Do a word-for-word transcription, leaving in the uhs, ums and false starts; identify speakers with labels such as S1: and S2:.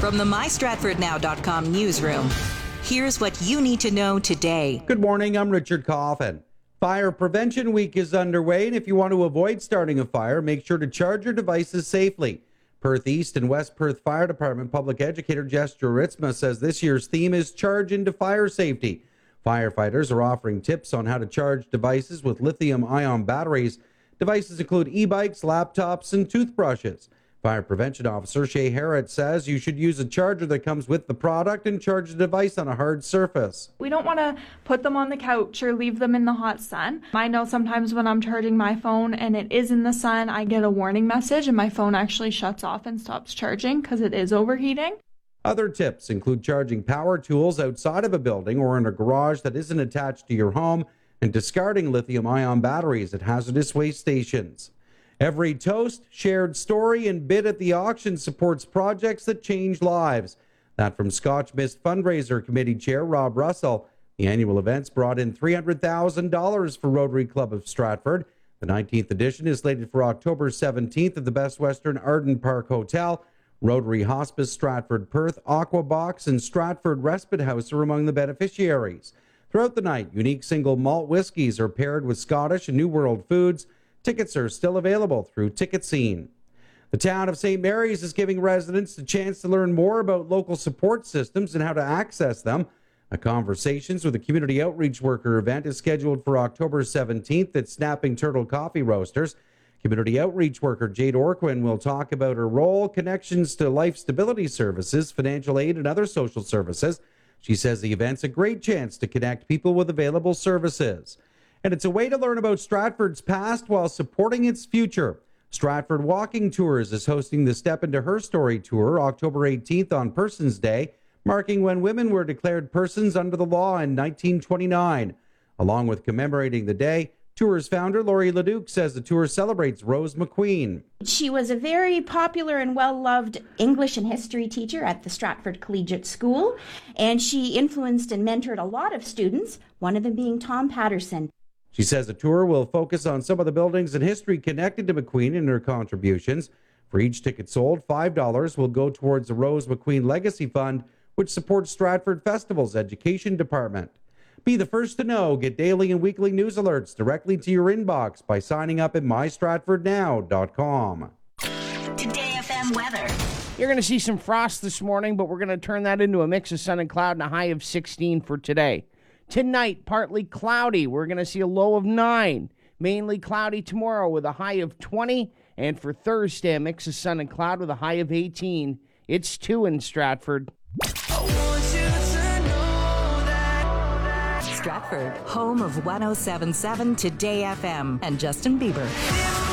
S1: From the my stratford now dot com newsroom, here's what you need to know today.
S2: Good morning, I'm Richard Coffin. Fire Prevention Week is underway, and if you want to avoid starting a fire, make sure to charge your devices safely. Perth East and West Perth Fire Department public educator Jess Juritsma says this year's theme is Charge into Fire Safety. Firefighters are offering tips on how to charge devices with lithium-ion batteries. Devices include e-bikes, laptops, and toothbrushes. Fire Prevention Officer Shay Harrod says you should use a charger that comes with the product and charge the device on a hard surface.
S3: We don't want to put them on the couch or leave them in the hot sun. I know sometimes when I'm charging my phone and it is in the sun, I get a warning message and my phone actually shuts off and stops charging because it is overheating.
S2: Other tips include charging power tools outside of a building or in a garage that isn't attached to your home and discarding lithium-ion batteries at hazardous waste stations. Every toast, shared story, and bid at the auction supports projects that change lives. That from Scotch Mist Fundraiser Committee Chair Rob Russell. The annual events brought in three hundred thousand dollars for Rotary Club of Stratford. The nineteenth edition is slated for October seventeenth at the Best Western Arden Park Hotel. Rotary Hospice Stratford Perth, Aquabox, and Stratford Respite House are among the beneficiaries. Throughout the night, unique single malt whiskies are paired with Scottish and New World foods. Tickets are still available through Ticket Scene. The town of Saint Mary's is giving residents the chance to learn more about local support systems and how to access them. A Conversations with a Community Outreach Worker event is scheduled for October seventeenth at Snapping Turtle Coffee Roasters. Community Outreach Worker Jade Orquin will talk about her role, connections to life stability services, financial aid, and other social services. She says the event's a great chance to connect people with available services. And it's a way to learn about Stratford's past while supporting its future. Stratford Walking Tours is hosting the Step Into Her Story Tour October eighteenth on Persons Day, marking when women were declared persons under the law in nineteen twenty-nine. Along with commemorating the day, Tours founder Laurie Leduc says the tour celebrates Rose McQueen.
S4: She was a very popular and well-loved English and history teacher at the Stratford Collegiate School, and she influenced and mentored a lot of students, one of them being Tom Patterson.
S2: She says the tour will focus on some of the buildings and history connected to McQueen and her contributions. For each ticket sold, five dollars will go towards the Rose McQueen Legacy Fund, which supports Stratford Festival's education department. Be the first to know. Get daily and weekly news alerts directly to your inbox by signing up at my stratford now dot com.
S1: Today F M weather.
S5: You're going to see some frost this morning, but we're going to turn that into a mix of sun and cloud and a high of sixteen for today. Tonight, partly cloudy. We're going to see a low of nine. Mainly cloudy tomorrow with a high of twenty. And for Thursday, a mix of sun and cloud with a high of eighteen. It's two in Stratford.
S1: Stratford, home of one oh seven point seven Today F M and Justin Bieber.